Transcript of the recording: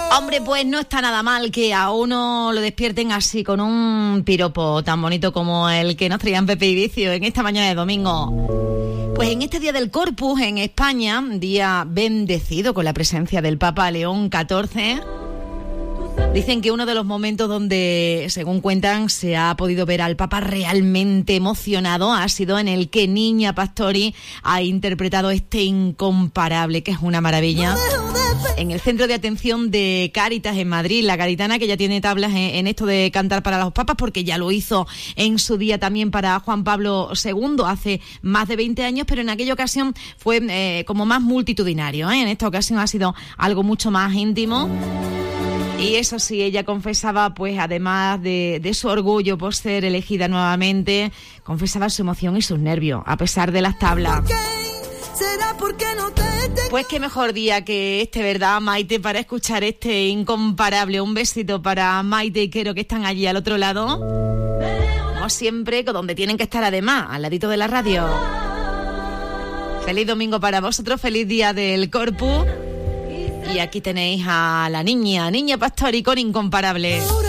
Hombre, pues no está nada mal que a uno lo despierten así con un piropo tan bonito como el que nos traían Pepe y Vicio en esta mañana de domingo. Pues en este día del Corpus en España, día bendecido con la presencia del Papa León XIV, dicen que uno de los momentos donde, según cuentan, se ha podido ver al Papa realmente emocionado ha sido en el que Niña Pastori ha interpretado este Incomparable, que es una maravilla, en el Centro de Atención de Cáritas en Madrid. La Caritana, que ya tiene tablas en esto de cantar para los papas, porque ya lo hizo en su día también para Juan Pablo II hace más de 20 años, pero en aquella ocasión fue como más multitudinario, ¿eh? En esta ocasión ha sido algo mucho más íntimo. Y eso sí, ella confesaba, pues además de su orgullo por ser elegida nuevamente, confesaba su emoción y sus nervios, a pesar de las tablas. Pues qué mejor día que este, ¿verdad, Maite? Para escuchar este Incomparable. Un besito para Maite y Quero, que están allí al otro lado. Como siempre, donde tienen que estar además, al ladito de la radio. Feliz domingo para vosotros, feliz día del Corpus. Y aquí tenéis a la Niña Pastori con Incomparable.